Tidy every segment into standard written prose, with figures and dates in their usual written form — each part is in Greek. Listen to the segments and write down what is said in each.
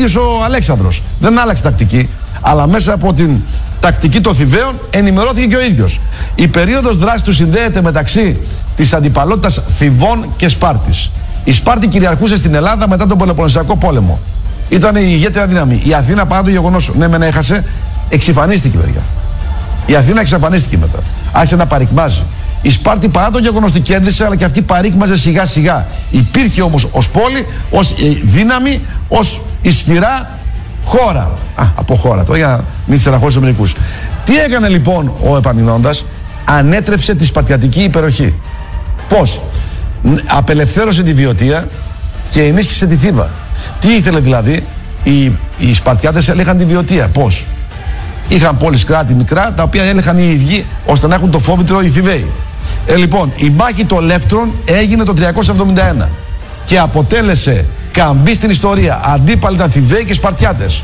ίδιος ο Αλέξανδρος. Δεν άλλαξε τακτική, αλλά μέσα από την τακτική των Θηβαίων ενημερώθηκε και ο ίδιος. Η περίοδος δράσης του συνδέεται μεταξύ της αντιπαλότητας Θηβών και Σπάρτης. Η Σπάρτη κυριαρχούσε στην Ελλάδα μετά τον Πελοποννησιακό πόλεμο. Ήταν η ηγέτρια δύναμη. Η Αθήνα, παρά το γεγονός, ναι, μεν έχασε, εξυφανίστηκε, παιδιά. Η Αθήνα εξαφανίστηκε μετά. Άρχισε να παρικμάζει. Η Σπάρτη, παρά το γεγονός ότι κέρδισε, αλλά και αυτή παρίκμαζε σιγά σιγά. Υπήρχε όμως ως πόλη, ως δύναμη, ως ισχυρά χώρα. Από χώρα, τώρα για να μην στεραχώσει μερικούς. Τι έκανε λοιπόν ο Επαμεινώντας? Ανέτρεψε τη σπαρτιατική υπεροχή. Πώς? Απελευθέρωσε τη Βιωτία και ενίσχυσε τη Θήβα. Τι ήθελε δηλαδή? Οι Σπαρτιάτες έλεγχαν τη Βιωτία. Πώς? Είχαν πόλεις κράτη μικρά, τα οποία έλεγχαν οι ίδιοι, ώστε να έχουν το φόβητρο οι Θηβαίοι. Λοιπόν, η μάχη των Λεύτρων έγινε το 371 και αποτέλεσε καμπή στην ιστορία. Αντίπαλοι ήταν Θηβαίοι και Σπαρτιάτες.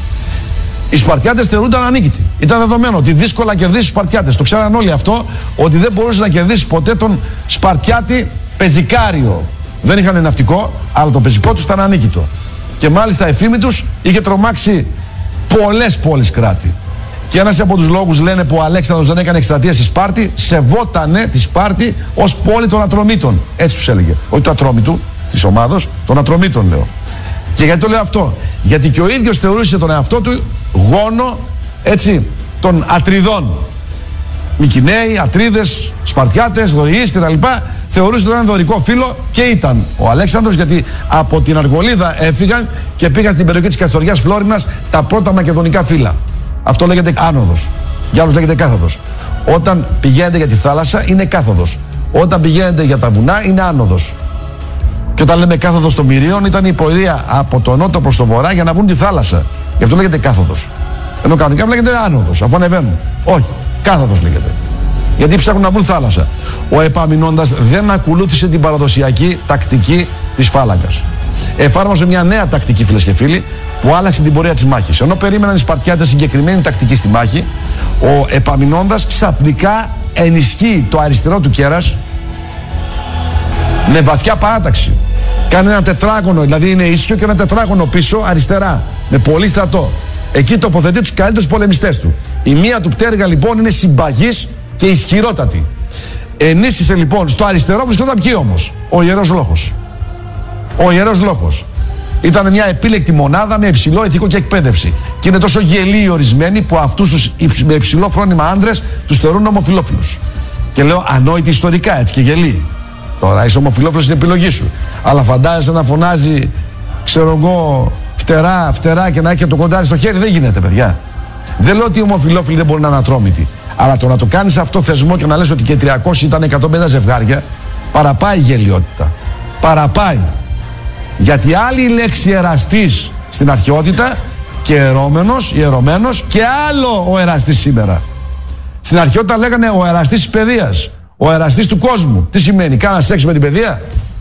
Οι Σπαρτιάτες θεωρούνταν ανίκητοι. Ήταν δεδομένο ότι δύσκολα κερδίσει τους Σπαρτιάτες. Το ξέραν όλοι αυτό, ότι δεν μπορούσε να κερδίσει ποτέ τον Σπαρτιάτη πεζικάριο. Δεν είχαν ναυτικό, αλλά το πεζικό τους ήταν ανίκητο. Και μάλιστα εφήμη τους είχε τρομάξει πολλές πόλεις κράτη. Και ένας από τους λόγους, λένε, που ο Αλέξανδρος δεν έκανε εκστρατεία στη Σπάρτη, σεβότανε τη Σπάρτη ως πόλη των Ατρωμίτων. Έτσι τους έλεγε. Όχι του Ατρόμητου, της ομάδος, των Ατρωμίτων λέω. Και γιατί το λέω αυτό? Γιατί και ο ίδιος θεωρούσε τον εαυτό του γόνο, έτσι, των Ατριδών. Μικηναίοι, Ατρίδες, Σπαρτιάτες, Δωριείς κτλ. Θεωρούσε τον ένα δωρικό φίλο και ήταν ο Αλέξανδρος, γιατί από την Αργολίδα έφυγαν και πήγαν στην περιοχή της Καστοριάς Φλόρινας τα πρώτα μακεδονικά φύλλα. Αυτό λέγεται άνοδος. Για άλλους λέγεται κάθοδος. Όταν πηγαίνετε για τη θάλασσα είναι κάθοδος. Όταν πηγαίνετε για τα βουνά είναι άνοδος. Και όταν λέμε κάθοδος των Μυρίων, ήταν η πορεία από το νότο προς το βορρά για να βγουν τη θάλασσα. Γι' αυτό λέγεται κάθοδος. Ενώ κανονικά λέγεται άνοδος, αφού ανεβαίνουν. Όχι, κάθοδος λέγεται. Γιατί ψάχνουν να βρουν θάλασσα. Ο Επαμεινώντας δεν ακολούθησε την παραδοσιακή τακτική της φάλαγγας. Εφάρμοσε μια νέα τακτική, φίλες και φίλοι, που άλλαξε την πορεία της μάχης. Ενώ περίμεναν οι Σπαρτιάτες συγκεκριμένη τακτική στη μάχη, ο Επαμεινώντας ξαφνικά ενισχύει το αριστερό του κέρας με βαθιά παράταξη. Κάνει ένα τετράγωνο, δηλαδή είναι ίσιο, και ένα τετράγωνο πίσω αριστερά, με πολύ στρατό. Εκεί τοποθετεί τους καλύτερους πολεμιστές του. Η μία του πτέρυγα λοιπόν είναι συμπαγής και ισχυρότατη. Ενίσχυσε λοιπόν, στο αριστερό βρισκόταν ποιοι όμως? Ο Ιερός Λόχος. Ο Ιερός Λόχος ήταν μια επίλεκτη μονάδα με υψηλό ηθικό και εκπαίδευση. Και είναι τόσο γελοί ορισμένοι που αυτούς τους με υψηλό φρόνημα άντρες τους θεωρούν ομοφυλόφιλους. Και λέω ανόητοι ιστορικά, έτσι, και γελοί. Τώρα είσαι ομοφυλόφιλος, είναι επιλογή σου. Αλλά φαντάζεσαι να φωνάζει, ξέρω εγώ, φτερά, φτερά, και να έχει το κοντάρι στο χέρι? Δεν γίνεται, παιδιά. Δεν λέω ότι οι ομοφυλόφιλοι δεν μπορούν να είναι ατρόμητοι. Αλλά το να το κάνεις αυτό θεσμό και να λες ότι και 300 ήταν 150 ζευγάρια, παραπάει γελιότητα. Παραπάει. Γιατί άλλη η λέξη εραστής στην αρχαιότητα και ιερωμένος, και άλλο ο εραστής σήμερα. Στην αρχαιότητα λέγανε ο εραστής της παιδείας, ο εραστής του κόσμου. Τι σημαίνει? Κάνα σεξ με την παιδεία?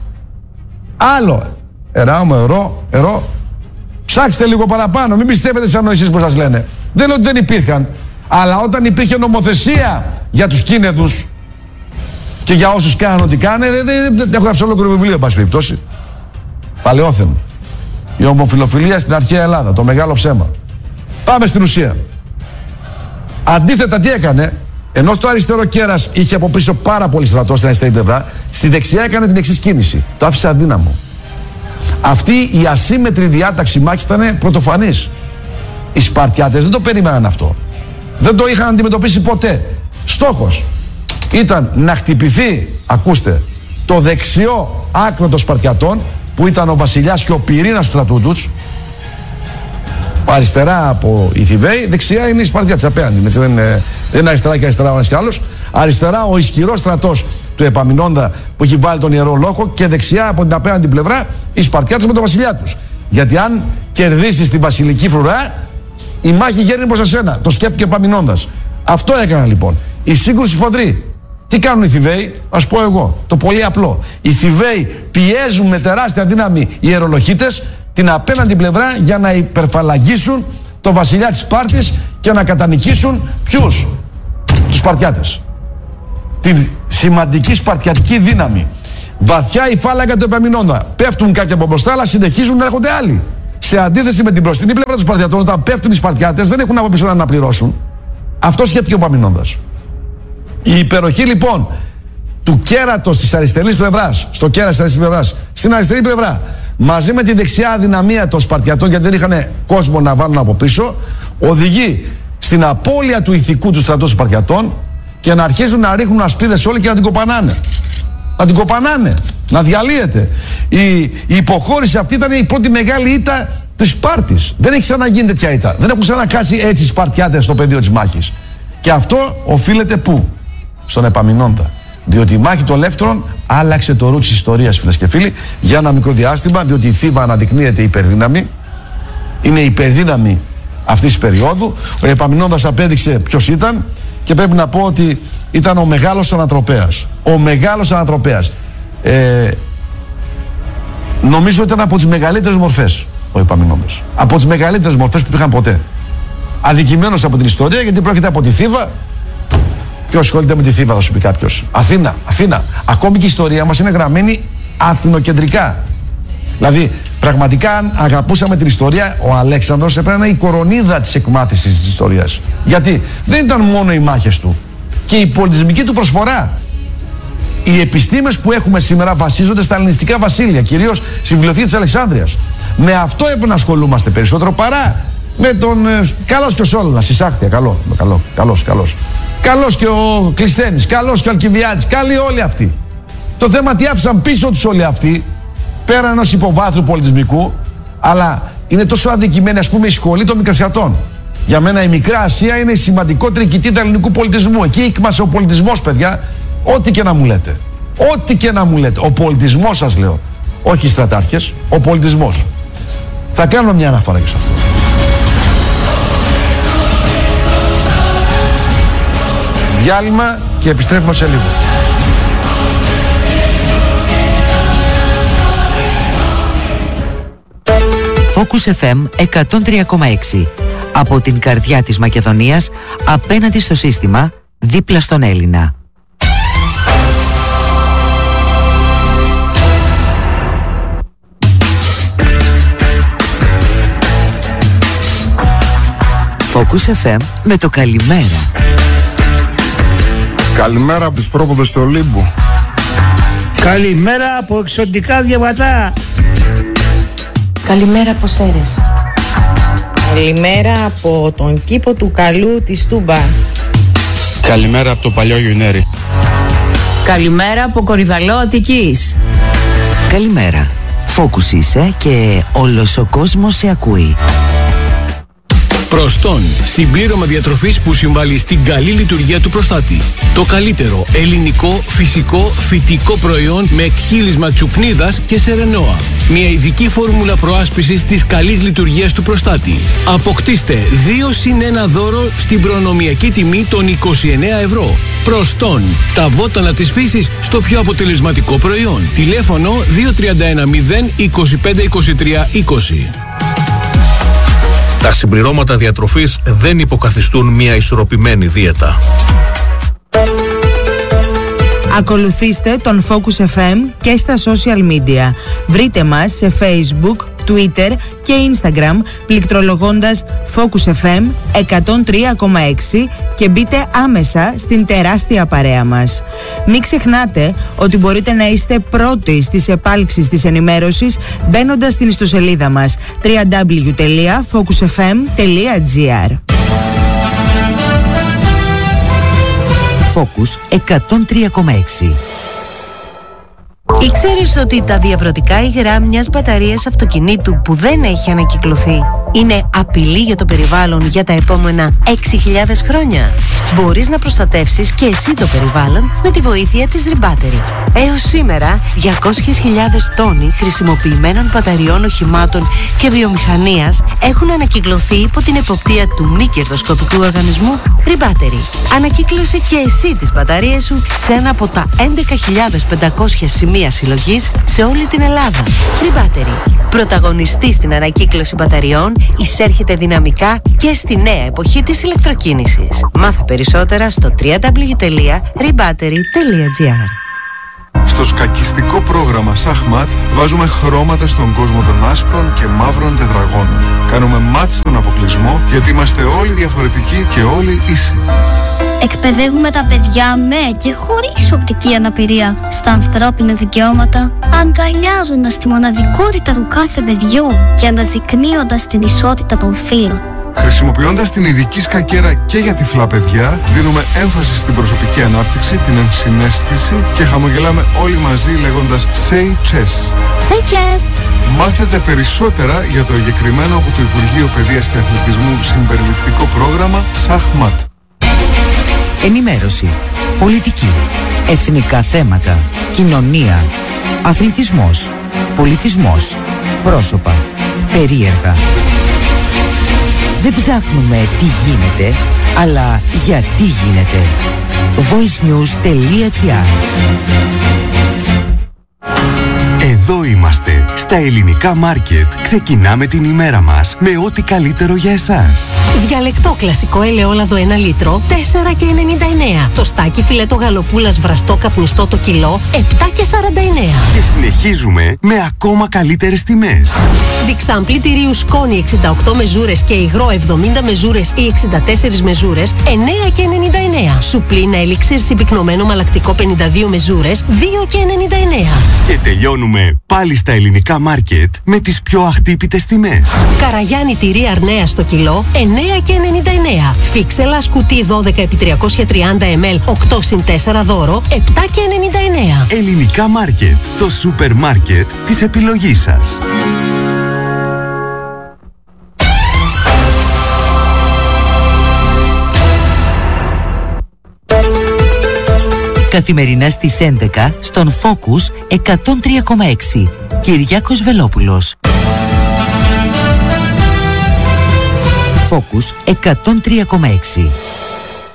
Άλλο. Ερώ. Ψάξτε λίγο παραπάνω, μην πιστεύετε σε ανοησίες που σας λένε. Δεν λέω ότι δεν υπήρχαν, αλλά όταν υπήρχε νομοθεσία για τους κίνεδους και για όσους κάνουν ό,τι κάνε, δεν έχω γράψει ολόκληρο βιβλίο, εν πάση περιπτώσει. Παλαιόθεν. Η ομοφυλοφιλία στην αρχαία Ελλάδα, το μεγάλο ψέμα. Πάμε στην ουσία. Αντίθετα, τι έκανε? Ενώ στο αριστερό κέρας είχε από πίσω πάρα πολύ στρατό στην αριστερή πλευρά, στη δεξιά έκανε την εξής κίνηση. Το άφησε αδύναμο. Αυτή η ασύμμετρη διάταξη μάχης ήταν πρωτοφανής. Οι Σπαρτιάτες δεν το περίμεναν αυτό. Δεν το είχαν αντιμετωπίσει ποτέ. Στόχος ήταν να χτυπηθεί, ακούστε, το δεξιό άκρο των Σπαρτιατών, που ήταν ο βασιλιάς και ο πυρήνας του στρατού τους. Αριστερά από οι Θηβαίοι, δεξιά είναι οι Σπαρτιάτες απέναντι. Δεν είναι αριστερά και αριστερά ο ένας και άλλος. Αριστερά ο ισχυρός στρατός του Επαμεινώντα που έχει βάλει τον Ιερό Λόχο, και δεξιά από την απέναντι πλευρά οι Σπαρτιάτες με τον βασιλιά τους. Γιατί αν κερδίσεις τη βασιλική φρουρά, η μάχη γέρνει προς εσένα. Το σκέφτηκε ο Επαμεινώντας. Αυτό έκανα λοιπόν. Η σύγκρουση φοδρή. Τι κάνουν οι Θηβαίοι? Ας πω εγώ. Το πολύ απλό. Οι Θηβαίοι πιέζουν με τεράστια δύναμη οι ιερολοχίτες την απέναντι πλευρά για να υπερφαλαγγίσουν το βασιλιά της Σπάρτης και να κατανικήσουν ποιους? Τους Σπαρτιάτες. Την σημαντική σπαρτιατική δύναμη. Βαθιά η φάλαγγα του Επαμεινώντα. Πέφτουν κάποιοι από μπροστά, αλλά συνεχίζουν να έρχονται άλλοι. Σε αντίθεση με την μπροστινή πλευρά των Σπαρτιατών, όταν πέφτουν οι Σπαρτιάτες δεν έχουν από πίσω να αναπληρώσουν. Αυτό σκέφτηκε ο Παμινώντας. Η υπεροχή λοιπόν του κέρατος της αριστερής πλευράς, στο κέρας της αριστερής πλευράς, στην αριστερή πλευρά, μαζί με τη δεξιά αδυναμία των Σπαρτιατών, γιατί δεν είχαν κόσμο να βάλουν από πίσω, οδηγεί στην απώλεια του ηθικού του στρατού των Σπαρτιατών και να αρχίζουν να ρίχνουν ασπίδες όλοι και να την κοπανάνε. Να την κοπανάνε, να διαλύεται. Η υποχώρηση αυτή ήταν η πρώτη μεγάλη ήττα της Σπάρτης. Δεν έχει ξαναγίνει τέτοια ήττα. Δεν έχουν ξανακάσει έτσι οι Σπαρτιάτες στο πεδίο της μάχης. Και αυτό οφείλεται πού? Στον Επαμινώντα. Διότι η μάχη των Λεύτρων άλλαξε το ρου της ιστορίας, φίλες και φίλοι, για ένα μικρό διάστημα, διότι η Θήβα αναδεικνύεται υπερδύναμη. Είναι υπερδύναμη αυτής της περίοδου. Ο Επαμινώντας απέδειξε ποιος ήταν και πρέπει να πω ότι ήταν ο μεγάλος ανατροπέας. Ο μεγάλος ανατροπέας. Νομίζω ότι ήταν από τις μεγαλύτερες μορφές ο Επαμινώντας. Από τις μεγαλύτερες μορφές που υπήρχαν ποτέ. Αδικημένος από την ιστορία, γιατί πρόκειται από τη Θήβα. Ποιος ασχολείται με τη Θήβα, θα σου πει κάποιος? Αθήνα. Ακόμη και η ιστορία μας είναι γραμμένη αθηνοκεντρικά. Δηλαδή, πραγματικά, αν αγαπούσαμε την ιστορία, ο Αλέξανδρος έπρεπε να είναι η κορονίδα της εκμάθησης της ιστορίας. Γιατί δεν ήταν μόνο οι μάχες του, και η πολιτισμική του προσφορά. Οι επιστήμες που έχουμε σήμερα βασίζονται στα ελληνιστικά βασίλεια, κυρίως στη βιβλιοθήκη της Αλεξάνδρειας. Με αυτό έπρεπε να ασχολούμαστε περισσότερο παρά με τον. Καλός και ο Σόλωνας, εισάχθεια. Καλός και ο Κλεισθένης, καλός και ο Αλκιβιάδης, καλοί όλοι αυτοί. Το θέμα τι άφησαν πίσω τους όλοι αυτοί, πέραν ενός υποβάθρου πολιτισμικού, αλλά είναι τόσο αδικημένη, ας πούμε, η σχολή των Μικρασιατών. Για μένα η Μικρά Ασία είναι η σημαντικότερη κοιτίδα ελληνικού πολιτισμού. Εκεί ήκμασε ο πολιτισμός, παιδιά, ό,τι και να μου λέτε. Ό,τι και να μου λέτε. Ο πολιτισμός, σας λέω. Όχι οι στρατάρχες, ο πολιτισμός. Θα κάνω μια αναφορά και σε αυτό. Διάλειμμα και επιστρέφουμε σε λίγο. Focus FM 103,6. Από την καρδιά της Μακεδονίας, απέναντι στο σύστημα, δίπλα στον Έλληνα. Focus FM με το καλημέρα. Καλημέρα από τις πρόποδες του Ολύμπου. Καλημέρα από εξωτικά διαβατά. Καλημέρα από Σέρες. Καλημέρα από τον κήπο του Καλού της Τούμπας. Καλημέρα από το παλιό Γιουνέρι. Καλημέρα από Κορυδαλό Αττικής. Καλημέρα. Focus είσαι και όλος ο κόσμος σε ακούει. Προστόν, συμπλήρωμα διατροφής που συμβάλλει στην καλή λειτουργία του προστάτη. Το καλύτερο ελληνικό, φυσικό, φυτικό προϊόν με εκχύλισμα τσουκνίδας και σερενόα. Μια ειδική φόρμουλα προάσπισης της καλής λειτουργίας του προστάτη. Αποκτήστε 2+1 δώρο στην προνομιακή τιμή των 29 ευρώ. Προστόν, τα βότανα της φύσης στο πιο αποτελεσματικό προϊόν. Τηλέφωνο 2310 25 23 20. Τα συμπληρώματα διατροφής δεν υποκαθιστούν μια ισορροπημένη δίαιτα. Ακολουθήστε τον Focus FM και στα social media. Βρείτε μας σε Facebook, Twitter και Instagram πληκτρολογώντας Focus FM 103,6 και μπείτε άμεσα στην τεράστια παρέα μας. Μην ξεχνάτε ότι μπορείτε να είστε πρώτοι στις επάλξεις της ενημέρωσης μπαίνοντας στην ιστοσελίδα μας www.focusfm.gr. Focus 103,6. Ήξερες ότι τα διαβρωτικά υγρά μιας μπαταρίας αυτοκινήτου που δεν έχει ανακυκλωθεί είναι απειλή για το περιβάλλον για τα επόμενα 6.000 χρόνια? Μπορείς να προστατεύσεις και εσύ το περιβάλλον με τη βοήθεια της Rebattery. Έως σήμερα, 200.000 τόνοι χρησιμοποιημένων μπαταριών οχημάτων και βιομηχανίας έχουν ανακυκλωθεί υπό την εποπτεία του μη κερδοσκοπικού οργανισμού Rebattery. Ανακύκλωσε και εσύ τις μπαταρίες σου σε ένα από τα 11.500 σημεία συλλογής σε όλη την Ελλάδα. Rebattery. Πρωταγωνιστή στην ανακύκλωση μπαταριών, εισέρχεται δυναμικά και στη νέα εποχή της ηλεκτροκίνησης. Μάθε περισσότερα στο www.rebattery.gr. Στο σκακιστικό πρόγραμμα Σαχμάτ βάζουμε χρώματα στον κόσμο των άσπρων και μαύρων τετραγώνων. Κάνουμε μάτς στον αποκλεισμό γιατί είμαστε όλοι διαφορετικοί και όλοι ίσοι. Εκπαιδεύουμε τα παιδιά με και χωρίς οπτική αναπηρία στα ανθρώπινα δικαιώματα, αγκαλιάζοντας τη μοναδικότητα του κάθε παιδιού και αναδεικνύοντας την ισότητα των φύλων. Χρησιμοποιώντας την ειδική σκακέρα και για τυφλά παιδιά, δίνουμε έμφαση στην προσωπική ανάπτυξη, την ενσυναίσθηση και χαμογελάμε όλοι μαζί λέγοντας Say Chess. Say Chess! Μάθετε περισσότερα για το εγκεκριμένο από το Υπουργείο Παιδείας και Αθλητισμού συμπεριληπτικό πρόγραμμα Σαχμάτ. Ενημέρωση, πολιτική, εθνικά θέματα, κοινωνία, αθλητισμός, πολιτισμός, πρόσωπα, περίεργα. Δεν ψάχνουμε τι γίνεται, αλλά γιατί γίνεται. voicenews.gr. Εδώ είμαστε, στα ελληνικά μάρκετ. Ξεκινάμε την ημέρα μας με ό,τι καλύτερο για εσάς. Διαλεκτό κλασικό ελαιόλαδο 1 λίτρο, 4,99. Το στάκι φιλέτο γαλοπούλας βραστό καπνιστό το κιλό, 7,49. Και συνεχίζουμε με ακόμα καλύτερες τιμές. Διξάμπλη τυρίου σκόνη 68 μεζούρες και υγρό 70 μεζούρες ή 64 μεζούρες, 9,99. Σουπλίνα ελίξιρ συμπυκνωμένο μαλακτικό 52 μεζούρες, 2,99. Και τελειώνουμε πάλι στα ελληνικά μάρκετ με τις πιο αχτύπητες τιμές. Καραγιάννη τυρί αρνέα στο κιλό, 9,99. Φίξελα σκουτί 12x330 ml, 8x4 δώρο, 7,99. Ελληνικά μάρκετ, το σούπερ μάρκετ της επιλογής σας. Καθημερινά στις 11 στον Focus 103,6. Κυριάκος Βελόπουλος. Focus 103,6.